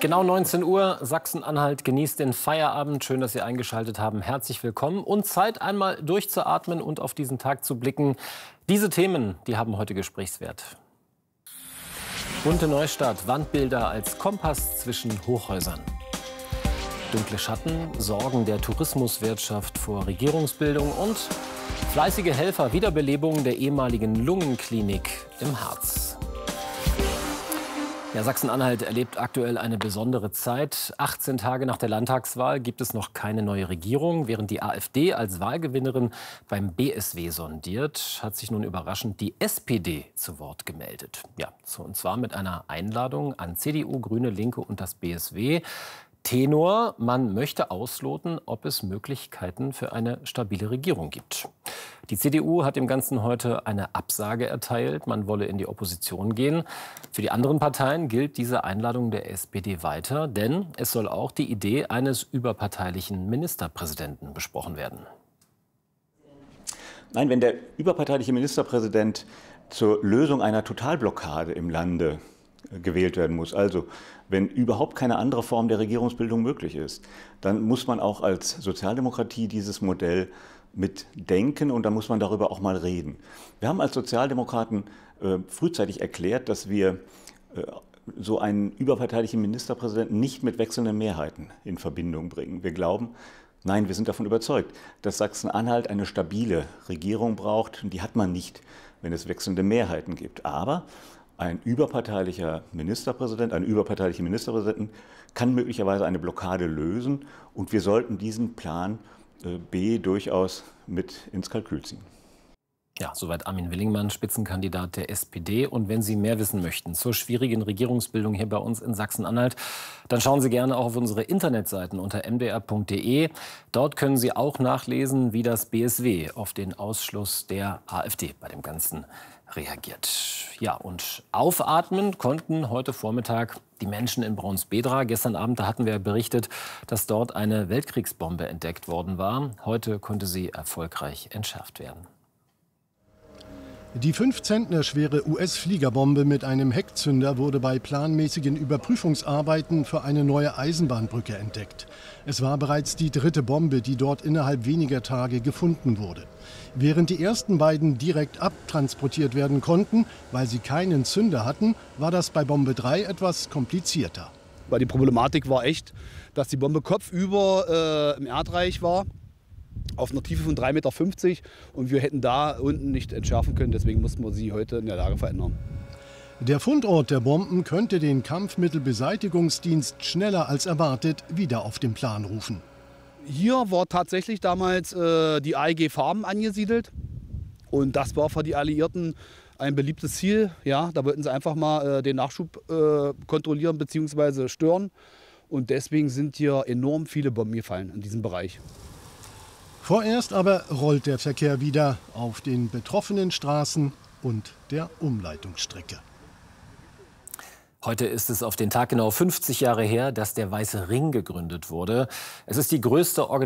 Genau 19 Uhr, Sachsen-Anhalt genießt den Feierabend. Schön, dass Sie eingeschaltet haben. Herzlich willkommen und Zeit, einmal durchzuatmen und auf diesen Tag zu blicken. Diese Themen, die haben heute Gesprächswert. Bunte Neustadt, Wandbilder als Kompass zwischen Hochhäusern. Dunkle Schatten, Sorgen der Tourismuswirtschaft vor Regierungsbildung und fleißige Helfer, Wiederbelebung der ehemaligen Lungenklinik im Harz. Ja, Sachsen-Anhalt erlebt aktuell eine besondere Zeit. 18 Tage nach der Landtagswahl gibt es noch keine neue Regierung. Während die AfD als Wahlgewinnerin beim BSW sondiert, hat sich nun überraschend die SPD zu Wort gemeldet. Ja, und zwar mit einer Einladung an CDU, Grüne, Linke und das BSW. Tenor: Man möchte ausloten, ob es Möglichkeiten für eine stabile Regierung gibt. Die CDU hat dem Ganzen heute eine Absage erteilt. Man wolle in die Opposition gehen. Für die anderen Parteien gilt diese Einladung der SPD weiter, denn es soll auch die Idee eines überparteilichen Ministerpräsidenten besprochen werden. Nein, wenn der überparteiliche Ministerpräsident zur Lösung einer Totalblockade im Lande gewählt werden muss, also wenn überhaupt keine andere Form der Regierungsbildung möglich ist, dann muss man auch als Sozialdemokratie dieses Modell mitdenken und dann muss man darüber auch mal reden. Wir haben als Sozialdemokraten frühzeitig erklärt, dass wir so einen überparteilichen Ministerpräsidenten nicht mit wechselnden Mehrheiten in Verbindung bringen. Wir glauben, nein, wir sind davon überzeugt, dass Sachsen-Anhalt eine stabile Regierung braucht. Und die hat man nicht, wenn es wechselnde Mehrheiten gibt. Aber ein überparteilicher Ministerpräsident, eine überparteiliche Ministerpräsidentin kann möglicherweise eine Blockade lösen. Und wir sollten diesen Plan B durchaus mit ins Kalkül ziehen. Ja, soweit Armin Willingmann, Spitzenkandidat der SPD. Und wenn Sie mehr wissen möchten zur schwierigen Regierungsbildung hier bei uns in Sachsen-Anhalt, dann schauen Sie gerne auch auf unsere Internetseiten unter mdr.de. Dort können Sie auch nachlesen, wie das BSW auf den Ausschluss der AfD bei dem Ganzen reagiert. Ja, und aufatmen konnten heute Vormittag die Menschen in Braunsbedra. Gestern Abend, da hatten wir berichtet, dass dort eine Weltkriegsbombe entdeckt worden war. Heute konnte sie erfolgreich entschärft werden. Die 5 Zentner schwere US-Fliegerbombe mit einem Heckzünder wurde bei planmäßigen Überprüfungsarbeiten für eine neue Eisenbahnbrücke entdeckt. Es war bereits die 3. Bombe, die dort innerhalb weniger Tage gefunden wurde. Während die ersten beiden direkt abtransportiert werden konnten, weil sie keinen Zünder hatten, war das bei Bombe 3 etwas komplizierter. Weil die Problematik war echt, dass die Bombe kopfüber im Erdreich war, auf einer Tiefe von 3,50 Meter und wir hätten da unten nicht entschärfen können. Deswegen mussten wir sie heute in der Lage verändern. Der Fundort der Bomben könnte den Kampfmittelbeseitigungsdienst schneller als erwartet wieder auf den Plan rufen. Hier war tatsächlich damals die AEG Farben angesiedelt und das war für die Alliierten ein beliebtes Ziel. Ja, da wollten sie einfach mal den Nachschub kontrollieren bzw. stören und deswegen sind hier enorm viele Bomben gefallen in diesem Bereich. Vorerst aber rollt der Verkehr wieder auf den betroffenen Straßen und der Umleitungsstrecke. Heute ist es auf den Tag genau 50 Jahre her, dass der Weiße Ring gegründet wurde. Es ist die größte Organisation